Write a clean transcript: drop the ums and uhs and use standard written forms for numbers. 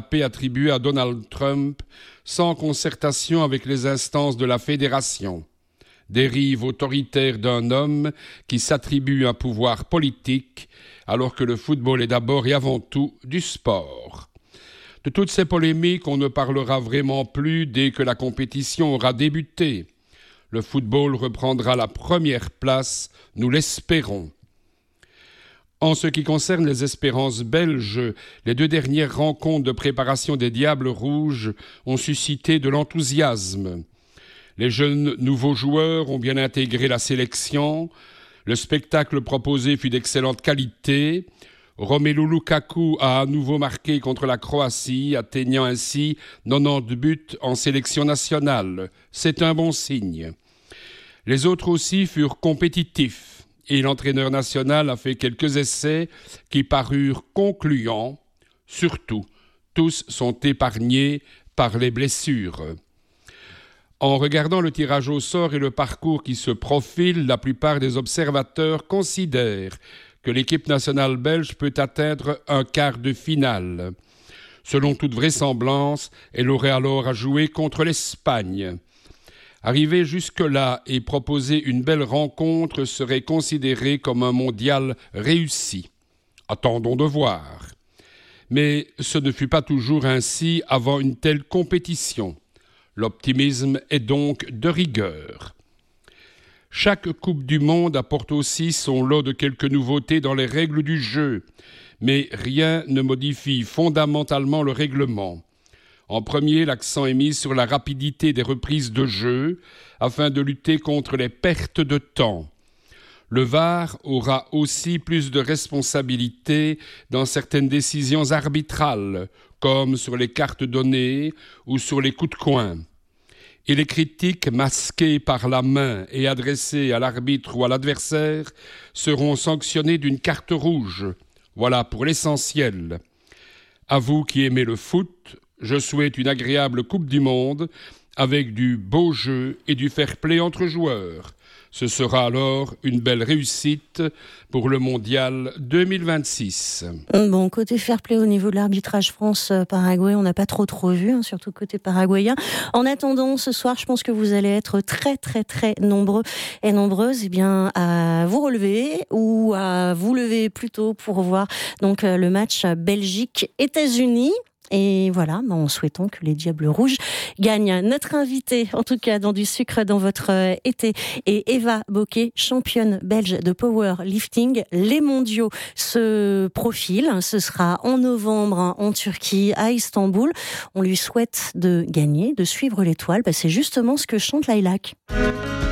paix attribuée à Donald Trump sans concertation avec les instances de la fédération. Dérive autoritaire d'un homme qui s'attribue un pouvoir politique alors que le football est d'abord et avant tout du sport. De toutes ces polémiques, on ne parlera vraiment plus dès que la compétition aura débuté. Le football reprendra la première place, nous l'espérons. En ce qui concerne les espérances belges, les 2 dernières rencontres de préparation des Diables Rouges ont suscité de l'enthousiasme. Les jeunes nouveaux joueurs ont bien intégré la sélection. Le spectacle proposé fut d'excellente qualité. Romelu Lukaku a à nouveau marqué contre la Croatie, atteignant ainsi 90 buts en sélection nationale. C'est un bon signe. Les autres aussi furent compétitifs. Et l'entraîneur national a fait quelques essais qui parurent concluants. Surtout, tous sont épargnés par les blessures. En regardant le tirage au sort et le parcours qui se profile, la plupart des observateurs considèrent que l'équipe nationale belge peut atteindre un quart de finale. Selon toute vraisemblance, elle aurait alors à jouer contre l'Espagne. Arriver jusque-là et proposer une belle rencontre serait considéré comme un mondial réussi. Attendons de voir. Mais ce ne fut pas toujours ainsi avant une telle compétition. L'optimisme est donc de rigueur. Chaque Coupe du Monde apporte aussi son lot de quelques nouveautés dans les règles du jeu, mais rien ne modifie fondamentalement le règlement. En premier, l'accent est mis sur la rapidité des reprises de jeu afin de lutter contre les pertes de temps. Le VAR aura aussi plus de responsabilités dans certaines décisions arbitrales, comme sur les cartes données ou sur les coups de coin. Et les critiques masquées par la main et adressées à l'arbitre ou à l'adversaire seront sanctionnées d'une carte rouge. Voilà pour l'essentiel. À vous qui aimez le foot, je souhaite une agréable Coupe du Monde avec du beau jeu et du fair-play entre joueurs. Ce sera alors une belle réussite pour le Mondial 2026. Bon, côté fair-play au niveau de l'arbitrage France-Paraguay, on n'a pas trop vu, surtout côté paraguayen. En attendant, ce soir, je pense que vous allez être très, très, très nombreux et nombreuses à vous relever ou à vous lever plutôt pour voir donc le match Belgique-États-Unis. Et voilà, en souhaitant que les Diables Rouges gagnent. Notre invitée, en tout cas, dans du sucre dans votre été, est Eva Bocquet, championne belge de powerlifting. Les mondiaux se profilent. Ce sera en novembre en Turquie, à Istanbul. On lui souhaite de gagner, de suivre l'étoile. C'est justement ce que chante Lilac.